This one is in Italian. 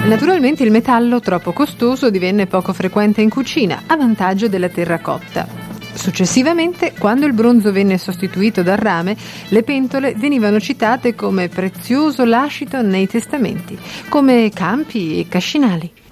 Naturalmente il metallo troppo costoso divenne poco frequente in cucina, a vantaggio della terracotta. Successivamente, quando il bronzo venne sostituito dal rame, le pentole venivano citate come prezioso lascito nei testamenti, come campi e cascinali.